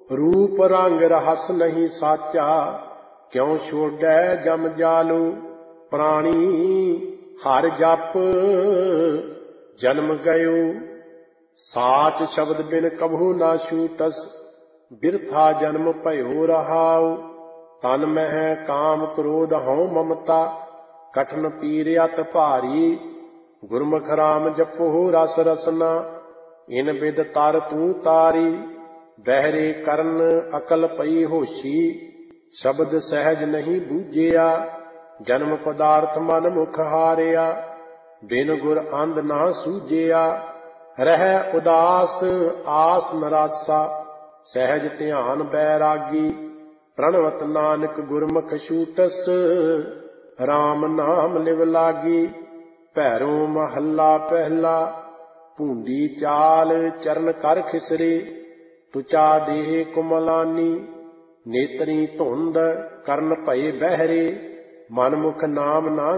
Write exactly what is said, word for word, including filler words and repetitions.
रूप रंग रहस नहीं साचा, क्यों छोड़ै जम जालू। प्राणी हर जप जन्म गयो, साच शब्द बिन कभू ना छूटस। बिरथा जन्म भयो रहाउ, तन मह काम क्रोध हਉ ममता। कठिन पीर अत भारी, गुरमुख राम जपो रस रसना। इन बिद तर तू तारी, बहरे करन अकल पई होशी। शब्द सहज नहीं बूझिया, जन्म पदार्थ मन मुख हारिया। बिन गुर अंध ना सूझिया, रह उदास आस नरासा। सहज ध्यान बैरागी, प्रणवत नानक गुरमुख छूटस। राम नाम लिव लागी, भैरो महला पहला। भूंडी चाल चरण कर खिसरे, तुचा देह कुमलानी। नेत्री धुंध करन भये बहरे, मन मुख नाम ना